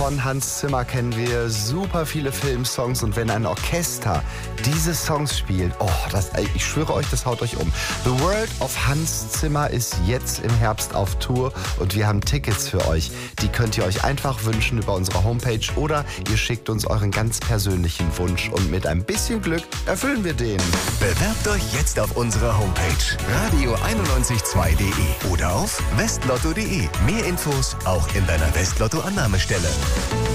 Von Hans Zimmer kennen wir super viele Filmsongs und wenn ein Orchester diese Songs spielt, ich schwöre euch, das haut euch um. The World of Hans Zimmer ist jetzt im Herbst auf Tour und wir haben Tickets für euch. Die könnt ihr euch einfach wünschen über unsere Homepage oder ihr schickt uns euren ganz persönlichen Wunsch und mit ein bisschen Glück erfüllen wir den. Bewerbt euch jetzt auf unserer Homepage radio912.de oder auf westlotto.de. Mehr Infos auch in deiner Westlotto-Annahmestelle.